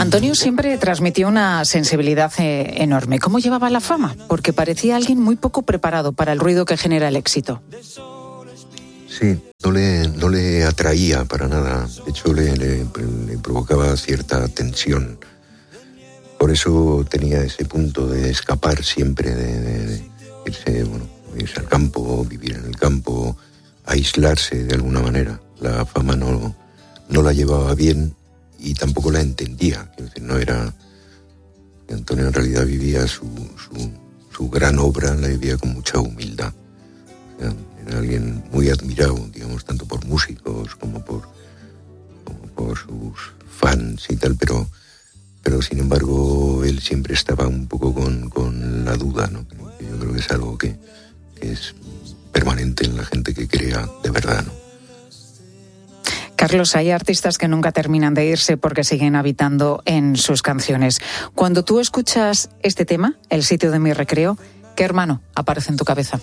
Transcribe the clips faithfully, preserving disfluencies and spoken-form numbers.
Antonio siempre transmitió una sensibilidad eh, enorme. ¿Cómo llevaba la fama? Porque parecía alguien muy poco preparado para el ruido que genera el éxito. Sí, no le, no le atraía para nada. De hecho, le, le, le provocaba cierta tensión. Por eso tenía ese punto de escapar siempre, de, de, de irse, bueno, irse al campo, vivir en el campo, aislarse de alguna manera. La fama no, no la llevaba bien y tampoco la entendía. Es decir, no era... Antonio en realidad vivía su, su, su gran obra, la vivía con mucha humildad. O sea, era alguien muy admirado, digamos, tanto por músicos como por, como por sus fans y tal, pero, pero sin embargo él siempre estaba un poco con, con la duda, ¿no? Yo creo que es algo que, que es permanente en la gente que crea de verdad, ¿no? Carlos, hay artistas que nunca terminan de irse porque siguen habitando en sus canciones. Cuando tú escuchas este tema, El sitio de mi recreo, ¿qué hermano aparece en tu cabeza?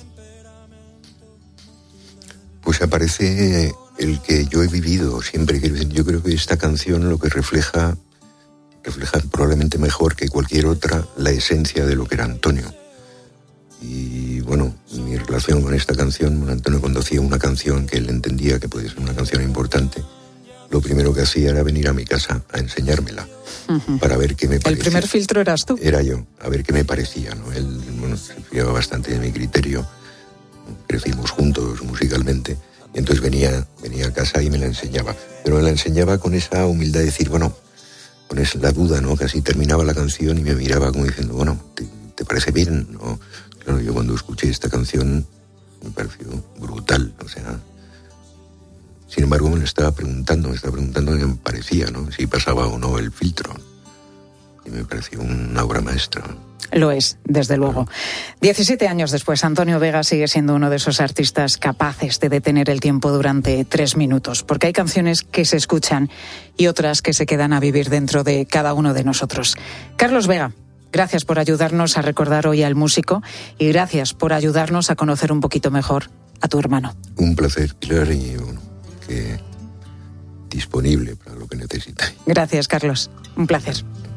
Pues aparece el que yo he vivido siempre. Yo creo que esta canción lo que refleja, refleja probablemente mejor que cualquier otra la esencia de lo que era Antonio. Y bueno, mi relación con esta canción, bueno, Antonio cuando hacía una canción que él entendía que podía ser una canción importante, lo primero que hacía era venir a mi casa a enseñármela, uh-huh, para ver qué me parecía. ¿El primer filtro eras tú? Era yo, a ver qué me parecía, ¿no? Él, bueno, se fiaba bastante de mi criterio. Crecimos juntos musicalmente, y entonces venía, venía a casa y me la enseñaba. Pero me la enseñaba con esa humildad de decir, bueno, con esa, la duda, ¿no? Casi terminaba la canción y me miraba como diciendo, bueno, ¿te, te parece bien? ¿No? Claro, yo cuando escuché esta canción me pareció brutal, o sea... Sin embargo, me lo estaba preguntando, me estaba preguntando qué me parecía, ¿no? Si pasaba o no el filtro. Y me pareció una obra maestra. Lo es, desde luego. diecisiete años después, Antonio Vega sigue siendo uno de esos artistas capaces de detener el tiempo durante tres minutos, porque hay canciones que se escuchan y otras que se quedan a vivir dentro de cada uno de nosotros. Carlos Vega, gracias por ayudarnos a recordar hoy al músico y gracias por ayudarnos a conocer un poquito mejor a tu hermano. Un placer, Pilar, y bueno, que disponible para lo que necesitáis. Gracias, Carlos. Un placer.